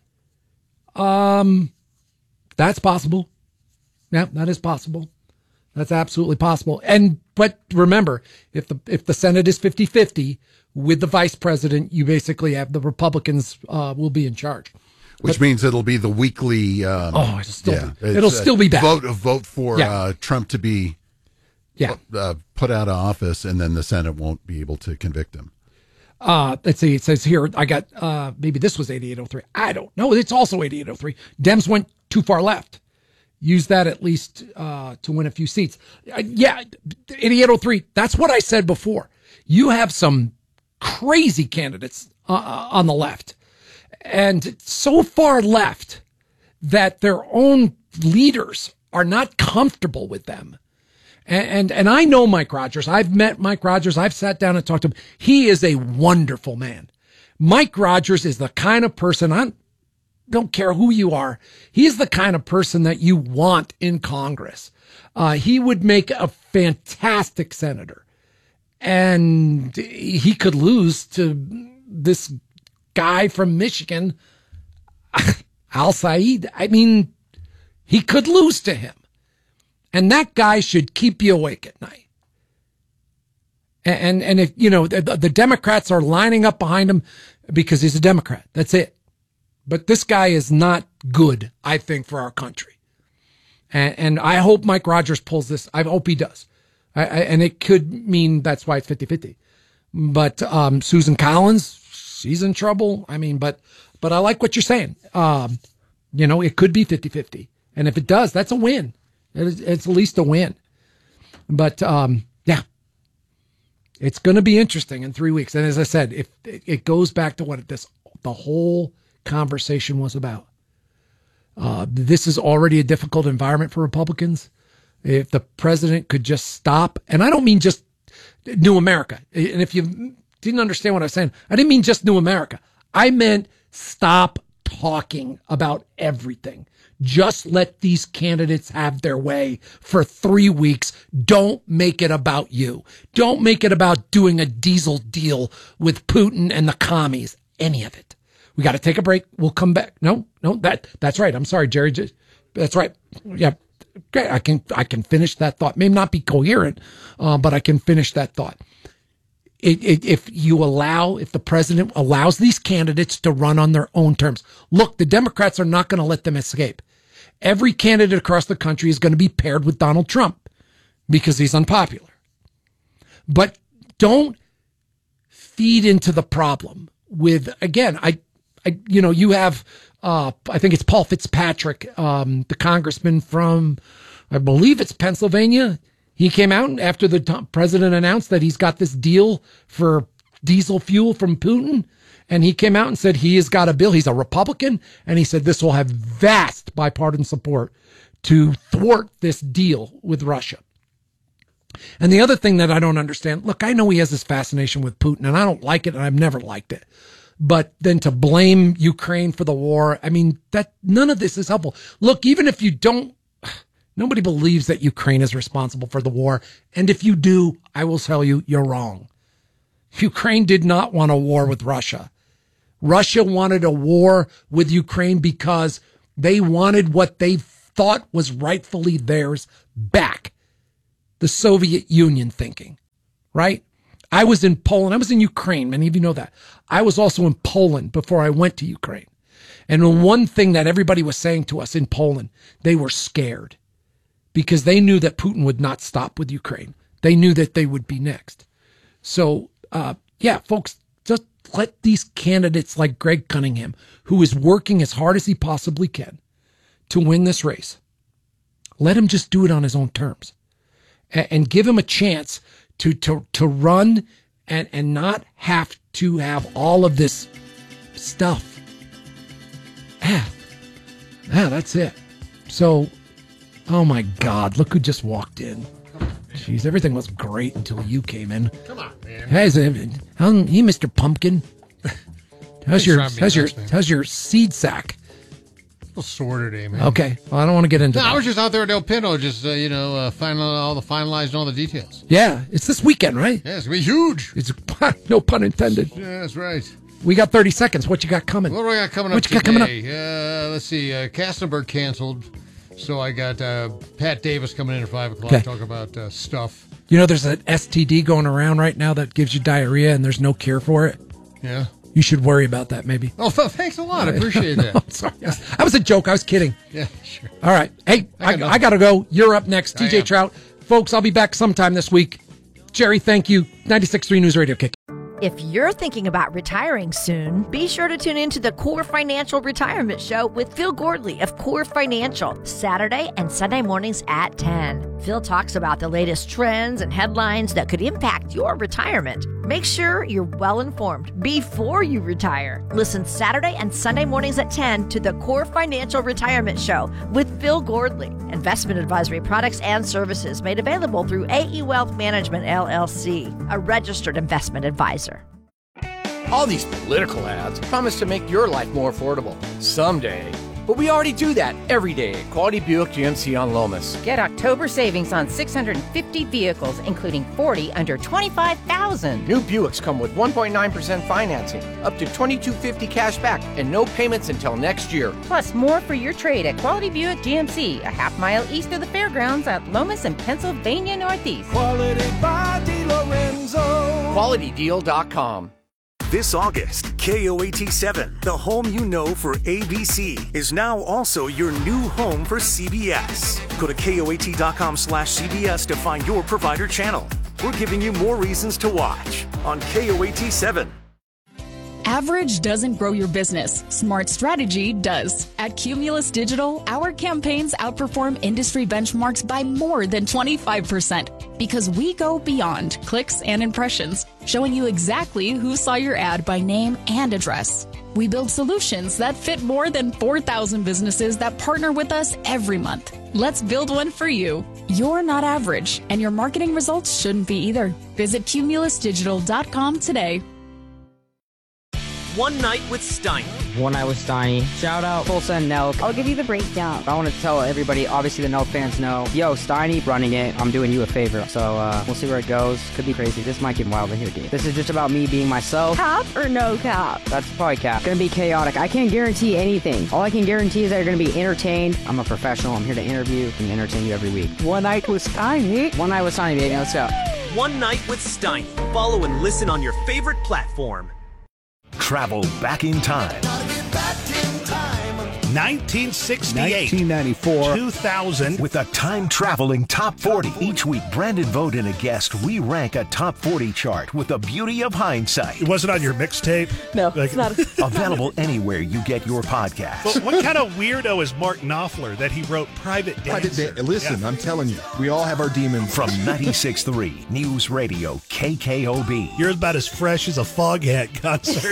That's possible. Yeah, that is possible. That's absolutely possible. But remember, if the Senate is 50-50 with the vice president, you basically have the Republicans will be in charge. Which means it'll be the weekly. It'll still be bad. Vote for Trump to be put out of office, and then the Senate won't be able to convict him. Let's see. It says here, I got maybe this was 8803. I don't know. It's also 8803. Dems went too far left. Use that at least to win a few seats. 8803. That's what I said before. You have some crazy candidates on the left. And so far left that their own leaders are not comfortable with them. And I know Mike Rogers. I've met Mike Rogers. I've sat down and talked to him. He is a wonderful man. Mike Rogers is the kind of person, I don't care who you are, he's the kind of person that you want in Congress. He would make a fantastic senator. And he could lose to this guy from Michigan, Al Said. I mean, he could lose to him. And that guy should keep you awake at night. And if, the Democrats are lining up behind him because he's a Democrat. That's it. But this guy is not good, I think, for our country. And I hope Mike Rogers pulls this. I hope he does. And it could mean that's why it's 50-50. But Susan Collins, she's in trouble. I mean, but I like what you're saying. It could be 50-50. And if it does, that's a win. It's at least a win. But, it's going to be interesting in 3 weeks. And as I said, if it goes back to what the whole conversation was about. This is already a difficult environment for Republicans. If the president could just stop, and I don't mean just New America. And if you didn't understand what I was saying, I didn't mean just New America. I meant stop talking about everything. Just let these candidates have their way for 3 weeks. Don't make it about you. Don't make it about doing a diesel deal with Putin and the commies. Any of it. We got to take a break. We'll come back. No, that's right. I'm sorry, Jerry. That's right. Yeah. Okay. I can finish that thought. May not be coherent, but I can finish that thought. If the president allows these candidates to run on their own terms, look, the Democrats are not going to let them escape. Every candidate across the country is going to be paired with Donald Trump because he's unpopular. But don't feed into the problem with, again, you have, I think it's Paul Fitzpatrick, the congressman from, I believe it's Pennsylvania. He came out after the president announced that he's got this deal for diesel fuel from Putin. And he came out and said he has got a bill. He's a Republican. And he said this will have vast bipartisan support to thwart this deal with Russia. And the other thing that I don't understand, look, I know he has this fascination with Putin, and I don't like it, and I've never liked it. But then to blame Ukraine for the war, I mean, that none of this is helpful. Look, even if you don't, nobody believes that Ukraine is responsible for the war. And if you do, I will tell you, you're wrong. Ukraine did not want a war with Russia. Russia wanted a war with Ukraine because they wanted what they thought was rightfully theirs back. The Soviet Union thinking, right? I was in Poland. I was in Ukraine. Many of you know that. I was also in Poland before I went to Ukraine. And one thing that everybody was saying to us in Poland, they were scared because they knew that Putin would not stop with Ukraine. They knew that they would be next. So, yeah, folks, just let these candidates like Greg Cunningham, who is working as hard as he possibly can to win this race, let him just do it on his own terms. And give him a chance to run and not have to have all of this stuff. Yeah, that's it. So, oh my God, look who just walked in. Jeez, everything was great until you came in. Come on, man. Hey, Mr. Pumpkin. How's your seed sack? Sore today, man. Okay, well, I don't want to get into that. I was just out there at El Pinto, just finalizing all the details. Yeah, it's this weekend, right? Yeah, it's gonna be huge. It's no pun intended. Yeah, that's right. We got 30 seconds. What you got coming? What do I got coming up today? Let's see. Castenberg canceled, so I got Pat Davis coming in at 5 o'clock to talk about stuff. You know, there's an STD going around right now that gives you diarrhea, and there's no cure for it. Yeah. You should worry about that, maybe. Oh, thanks a lot. I appreciate that. No, sorry. That was a joke. I was kidding. Yeah, sure. All right. Hey, I got to go. You're up next. TJ Trout. Folks, I'll be back sometime this week. Jerry, thank you. 96.3 News Radio Kick. If you're thinking about retiring soon, be sure to tune into the Core Financial Retirement Show with Phil Gordley of Core Financial, Saturday and Sunday mornings at 10. Phil talks about the latest trends and headlines that could impact your retirement. Make sure you're well informed before you retire. Listen Saturday and Sunday mornings at 10 to the Core Financial Retirement Show with Phil Gordley. Investment advisory products and services made available through AE Wealth Management, LLC, a registered investment advisor. All these political ads promise to make your life more affordable someday. But we already do that every day at Quality Buick GMC on Lomas. Get October savings on 650 vehicles, including 40 under $25,000. New Buicks come with 1.9% financing, up to $2,250 cash back, and no payments until next year. Plus more for your trade at Quality Buick GMC, a half mile east of the fairgrounds at Lomas and Pennsylvania Northeast. Quality by DeLorenzo. QualityDeal.com. This August, KOAT7, the home you know for ABC, is now also your new home for CBS. Go to KOAT.com/CBS to find your provider channel. We're giving you more reasons to watch on KOAT7. Average doesn't grow your business. Smart strategy does. At Cumulus Digital, our campaigns outperform industry benchmarks by more than 25% because we go beyond clicks and impressions, showing you exactly who saw your ad by name and address. We build solutions that fit more than 4,000 businesses that partner with us every month. Let's build one for you. You're not average, and your marketing results shouldn't be either. Visit cumulusdigital.com today. One Night with Steiny. One Night with Steiny. Shout out Full Send Nelk. I'll give you the breakdown. I want to tell everybody, obviously the Nelk fans know, yo, Steiny running it. I'm doing you a favor. So we'll see where it goes. Could be crazy. This might get wild in here, dude. This is just about me being myself. Cap or no cap? That's probably cap. It's going to be chaotic. I can't guarantee anything. All I can guarantee is that you're going to be entertained. I'm a professional. I'm here to interview and entertain you every week. One Night with Steiny. One Night with Steiny, baby. Let's go. One Night with Steiny. Follow and listen on your favorite platform. Travel back in time. Gotta get back in time. 1968, 1994, 2000. With a time-traveling top 40. Each week, Brandon Vogt and a guest re-rank a top 40 chart with the beauty of hindsight. It wasn't on your mixtape? No, it's not. Available anywhere you get your podcast. But what kind of weirdo is Mark Knopfler that he wrote Private Dancer? Listen, I'm telling you, we all have our demons. From 96.3 News Radio KKOB. You're about as fresh as a Foghat concert.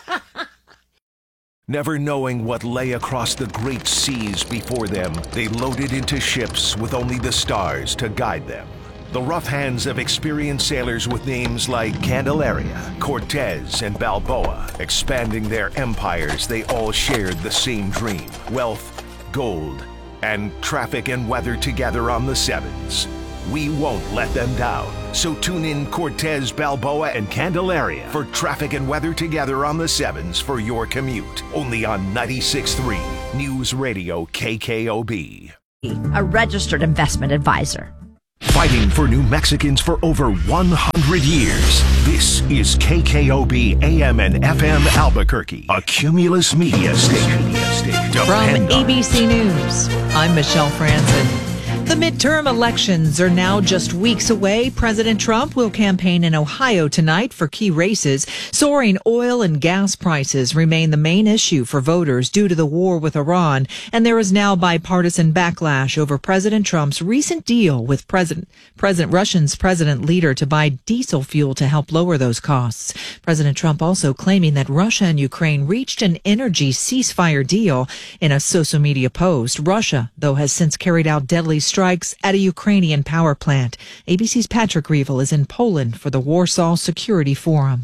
Never knowing what lay across the great seas before them, they loaded into ships with only the stars to guide them. The rough hands of experienced sailors with names like Candelaria, Cortez, and Balboa. Expanding their empires, they all shared the same dream: wealth, gold, and traffic and weather together on the sevens. We won't let them down. So tune in Cortez, Balboa, and Candelaria for traffic and weather together on the sevens for your commute. Only on 96.3 News Radio KKOB. A registered investment advisor. Fighting for New Mexicans for over 100 years. This is KKOB AM and FM Albuquerque, a Cumulus Media station. From ABC News, I'm Michelle Franzen. The midterm elections are now just weeks away. President Trump will campaign in Ohio tonight for key races. Soaring oil and gas prices remain the main issue for voters due to the war with Iran, and there is now bipartisan backlash over President Trump's recent deal with Russia's president leader to buy diesel fuel to help lower those costs. President Trump also claiming that Russia and Ukraine reached an energy ceasefire deal in a social media post. Russia, though, has since carried out deadly strikes at a Ukrainian power plant. ABC's Patrick Reevell is in Poland for the Warsaw Security Forum.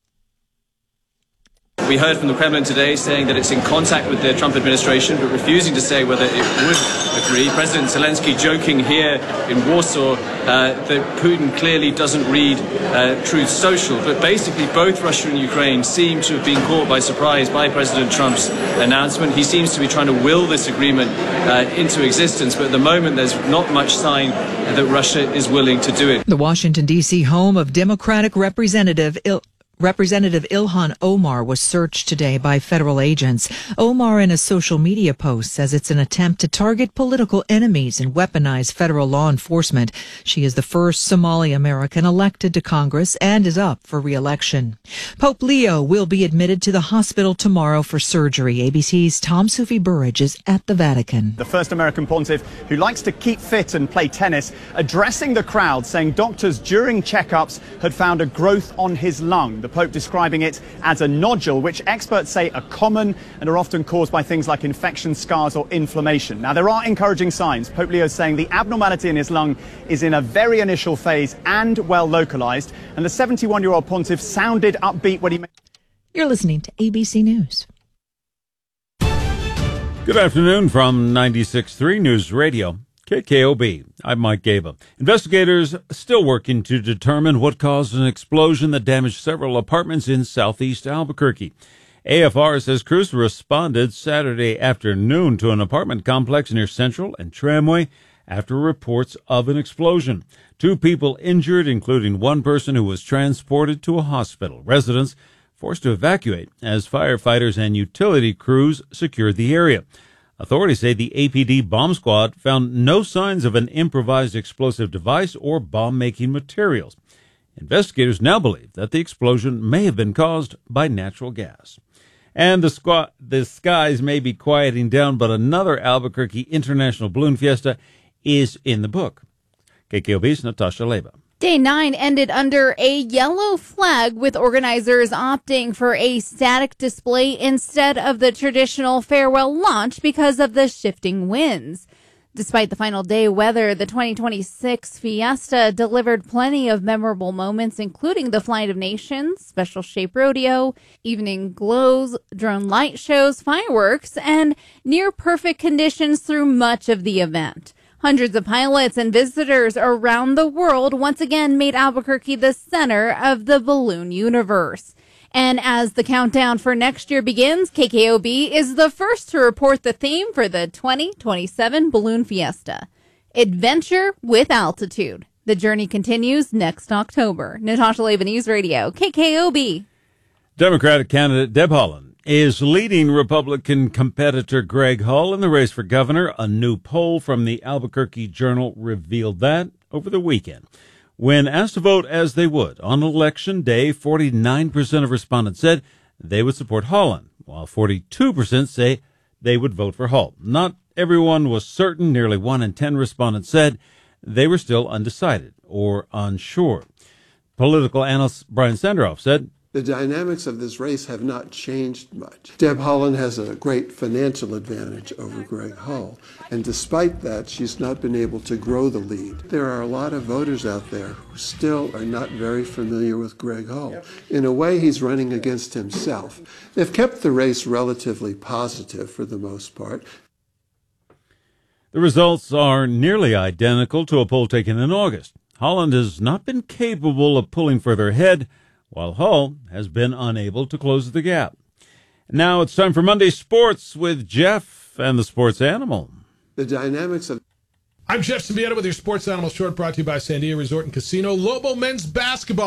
We heard from the Kremlin today saying that it's in contact with the Trump administration, but refusing to say whether it would agree. President Zelensky joking here in Warsaw that Putin clearly doesn't read Truth Social. But basically, both Russia and Ukraine seem to have been caught by surprise by President Trump's announcement. He seems to be trying to will this agreement into existence, but at the moment, there's not much sign that Russia is willing to do it. The Washington, D.C. home of Democratic Representative Ilhan Omar was searched today by federal agents. Omar, in a social media post, says it's an attempt to target political enemies and weaponize federal law enforcement. She is the first Somali American elected to Congress and is up for re-election. Pope Leo will be admitted to the hospital tomorrow for surgery. ABC's Tom Sufi Burridge is at the Vatican. The first American pontiff who likes to keep fit and play tennis, addressing the crowd, saying doctors during checkups had found a growth on his lung. The Pope describing it as a nodule, which experts say are common and are often caused by things like infection, scars or inflammation. Now, there are encouraging signs. Pope Leo is saying the abnormality in his lung is in a very initial phase and well localized. And the 71-year-old pontiff sounded upbeat when he... You're listening to ABC News. Good afternoon from 96.3 News Radio. KKOB. I'm Mike Gaba. Investigators still working to determine what caused an explosion that damaged several apartments in southeast Albuquerque. AFR says crews responded Saturday afternoon to an apartment complex near Central and Tramway after reports of an explosion. 2 people injured, including one person who was transported to a hospital. Residents forced to evacuate as firefighters and utility crews secured the area. Authorities say the APD bomb squad found no signs of an improvised explosive device or bomb-making materials. Investigators now believe that the explosion may have been caused by natural gas. And the skies may be quieting down, but another Albuquerque International Balloon Fiesta is in the book. KKOB's Natasha Leba. Day 9 ended under a yellow flag, with organizers opting for a static display instead of the traditional farewell launch because of the shifting winds. Despite the final day weather, the 2026 Fiesta delivered plenty of memorable moments, including the Flight of Nations, Special Shape Rodeo, evening glows, drone light shows, fireworks, and near-perfect conditions through much of the event. Hundreds of pilots and visitors around the world once again made Albuquerque the center of the balloon universe. And as the countdown for next year begins, KKOB is the first to report the theme for the 2027 Balloon Fiesta: Adventure with Altitude. The journey continues next October. Natasha Leva, News Radio, KKOB. Democratic candidate Deb Haaland is leading Republican competitor Greg Hull in the race for governor. A new poll from the Albuquerque Journal revealed that over the weekend. When asked to vote as they would on Election Day, 49% of respondents said they would support Holland, while 42% say they would vote for Hull. Not everyone was certain. Nearly 1 in 10 respondents said they were still undecided or unsure. Political analyst Brian Sanderoff said, the dynamics of this race have not changed much. Deb Haaland has a great financial advantage over Greg Hull, and despite that, she's not been able to grow the lead. There are a lot of voters out there who still are not very familiar with Greg Hull. In a way, he's running against himself. They've kept the race relatively positive for the most part. The results are nearly identical to a poll taken in August. Haaland has not been capable of pulling further ahead, while Hull has been unable to close the gap. Now it's time for Monday Sports with Jeff and the Sports Animal. The dynamics of... I'm Jeff Symbieta with your Sports Animal Short, brought to you by Sandia Resort and Casino. Lobo men's basketball